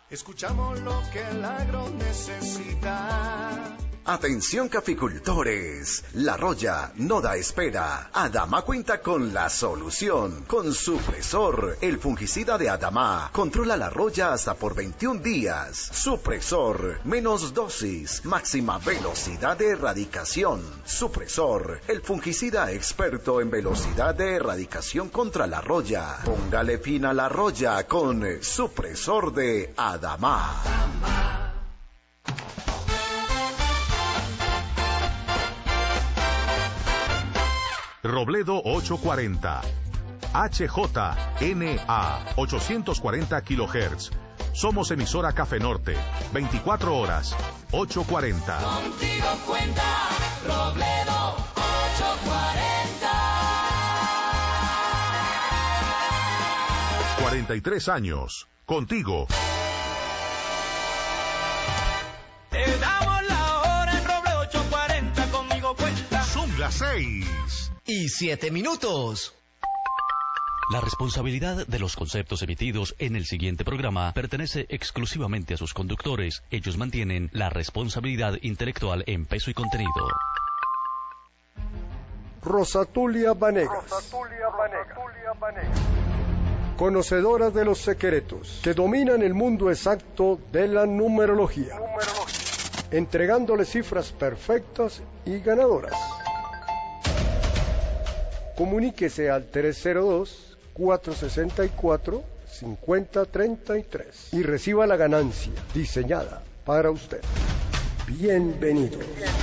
Escuchamos lo que el agro necesita. Atención caficultores, la roya no da espera. Adama cuenta con la solución. Con Supresor, el fungicida de Adama, controla la roya hasta por 21 días. Supresor, menos dosis, máxima velocidad de erradicación. Supresor, el fungicida experto en velocidad de erradicación contra la roya. Póngale fin a la roya con Supresor de Adama. Robledo 840, HJNA 840 kHz. Somos emisora Café Norte, 24 horas, 840. Contigo cuenta Robledo 840. 43 años, contigo. Te damos la hora en Robledo 840, conmigo cuenta. Son las 6:07. La responsabilidad de los conceptos emitidos en el siguiente programa pertenece exclusivamente a sus conductores. Ellos mantienen la responsabilidad intelectual en peso y contenido. Rosatulia Vanegas. Conocedora de los secretos que dominan el mundo exacto de la numerología. Entregándole cifras perfectas y ganadoras. Comuníquese al 302-464-5033 y reciba la ganancia diseñada para usted. Bienvenido.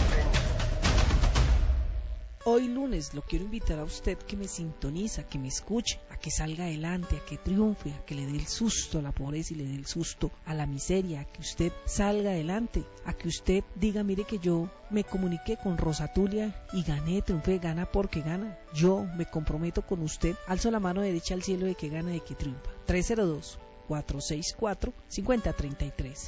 Hoy lunes lo quiero invitar a usted que me sintoniza, que me escuche, a que salga adelante, a que triunfe, a que le dé el susto a la pobreza y le dé el susto a la miseria, a que usted salga adelante, a que usted diga, mire que yo me comuniqué con Rosatulia y gané, triunfé, gana porque gana. Yo me comprometo con usted, alzo la mano derecha al cielo de que gana, de que triunfa. 302-464-5033.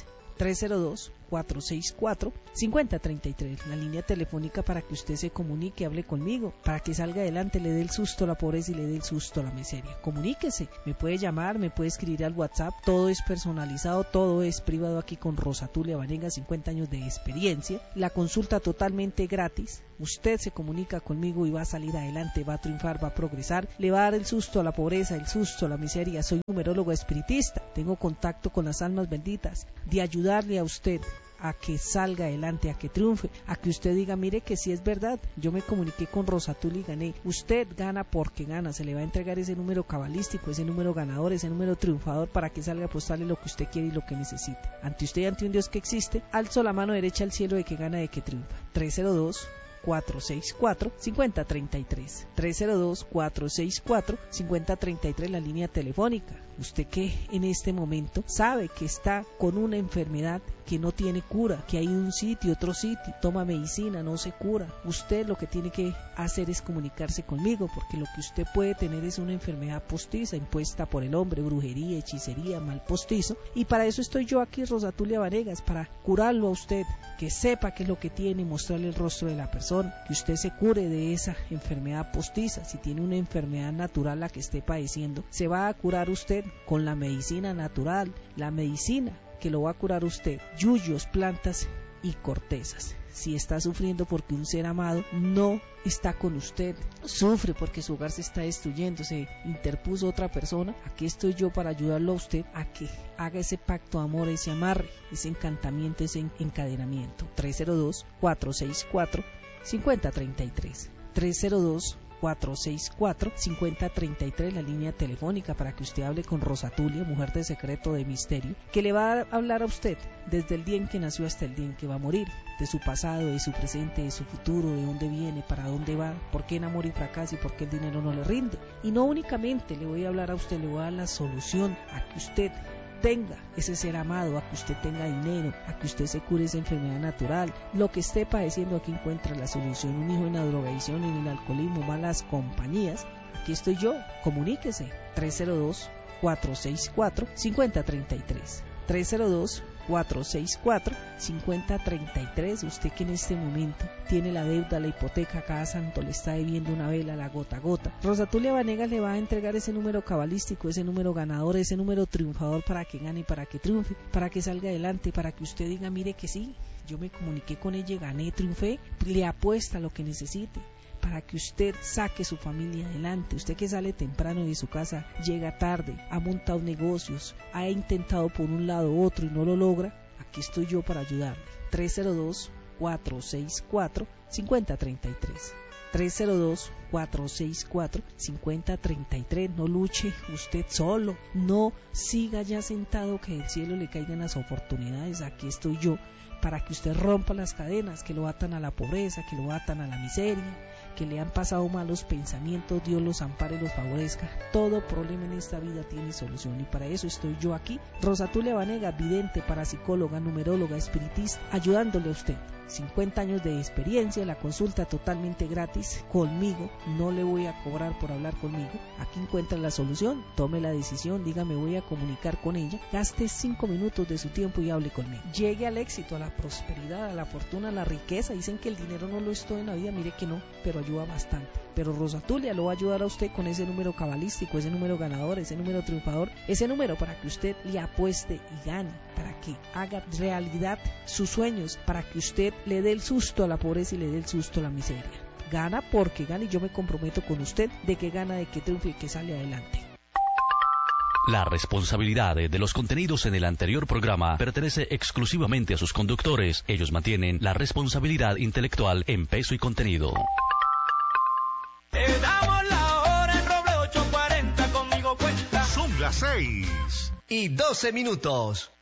302-464-5033, la línea telefónica para que usted se comunique, hable conmigo, para que salga adelante, le dé el susto a la pobreza y le dé el susto a la miseria. Comuníquese, me puede llamar, me puede escribir al WhatsApp, todo es personalizado, todo es privado aquí con Rosatulia Vanegas, 50 años de experiencia, la consulta totalmente gratis. Usted se comunica conmigo y va a salir adelante, va a triunfar, va a progresar, le va a dar el susto a la pobreza, el susto a la miseria. Soy numerólogo espiritista, tengo contacto con las almas benditas, de ayudarle a usted a que salga adelante, a que triunfe, a que usted diga, mire que sí es verdad, yo me comuniqué con Rosatulia y gané. Usted gana porque gana, se le va a entregar ese número cabalístico, ese número ganador, ese número triunfador para que salga a apostarle lo que usted quiere y lo que necesite. Ante usted y ante un Dios que existe, alzo la mano derecha al cielo de que gana, de que triunfa. 302-464-5033. 302-464-5033, la línea telefónica. Usted que en este momento sabe que está con una enfermedad que no tiene cura, que hay un sitio, otro sitio, toma medicina, no se cura. Usted lo que tiene que hacer es comunicarse conmigo, porque lo que usted puede tener es una enfermedad postiza impuesta por el hombre, brujería, hechicería, mal postizo, y para eso estoy yo aquí, Rosatulia Vanegas, para curarlo a usted, que sepa qué es lo que tiene, mostrarle el rostro de la persona, que usted se cure de esa enfermedad postiza. Si tiene una enfermedad natural la que esté padeciendo, se va a curar usted con la medicina natural, la medicina que lo va a curar usted, yuyos, plantas y cortezas. Si está sufriendo porque un ser amado no está con usted, sufre porque su hogar se está destruyendo, se interpuso otra persona, aquí estoy yo para ayudarlo a usted a que haga ese pacto de amor, ese amarre, ese encantamiento, ese encadenamiento. 302-464-5033. 302-464-5033, la línea telefónica para que usted hable con Rosatulia, mujer de secreto, de misterio, que le va a hablar a usted desde el día en que nació hasta el día en que va a morir, de su pasado, de su presente, de su futuro, de dónde viene, para dónde va, por qué enamora y fracasa y por qué el dinero no le rinde. Y no únicamente le voy a hablar a usted, le voy a dar la solución a que usted tenga ese ser amado, a que usted tenga dinero, a que usted se cure esa enfermedad natural, lo que esté padeciendo, aquí encuentra la solución. Un hijo en la drogadicción, en el alcoholismo, malas compañías, aquí estoy yo, comuníquese. 302-464-5033. 302-464-5033. Usted que en este momento tiene la deuda, la hipoteca, cada santo le está debiendo una vela, la gota a gota. Rosatulia Vanegas le va a entregar ese número cabalístico, ese número ganador, ese número triunfador para que gane, para que triunfe, para que salga adelante, para que usted diga, mire que sí, yo me comuniqué con ella, gané, triunfé, le apuesta lo que necesite, para que usted saque su familia adelante. Usted que sale temprano de su casa, llega tarde, ha montado negocios, ha intentado por un lado u otro y no lo logra, aquí estoy yo para ayudarle. 302-464-5033. 302-464-5033. No luche usted solo, no siga ya sentado que del cielo le caigan las oportunidades. Aquí estoy yo para que usted rompa las cadenas que lo atan a la pobreza, que lo atan a la miseria, que le han pasado malos pensamientos. Dios los ampare y los favorezca. Todo problema en esta vida tiene solución y para eso estoy yo aquí, Rosatulia Vanegas, vidente, parapsicóloga, numeróloga, espiritista, ayudándole a usted. 50 años de experiencia, la consulta totalmente gratis conmigo, no le voy a cobrar por hablar conmigo. Aquí encuentra la solución, tome la decisión, dígame voy a comunicar con ella, gaste 5 minutos de su tiempo y hable conmigo. Llegue al éxito, a la prosperidad, a la fortuna, a la riqueza. Dicen que el dinero no lo es todo en la vida, mire que no, pero ayuda bastante. Pero Rosatulia lo va a ayudar a usted con ese número cabalístico, ese número ganador, ese número triunfador, ese número para que usted le apueste y gane, para que haga realidad sus sueños, para que usted le dé el susto a la pobreza y le dé el susto a la miseria. Gana porque gana y yo me comprometo con usted de que gana, de que triunfe y que sale adelante. La responsabilidad de los contenidos en el anterior programa pertenece exclusivamente a sus conductores. Ellos mantienen la responsabilidad intelectual en peso y contenido. Te damos la hora en Roble 840, conmigo cuenta. Son las 6:12 minutos.